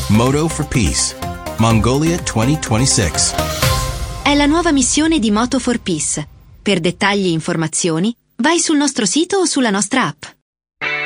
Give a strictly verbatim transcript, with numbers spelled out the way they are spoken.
Moto for Peace, Mongolia duemilaventisei. È la nuova missione di Moto for Peace. Per dettagli e informazioni, vai sul nostro sito o sulla nostra app.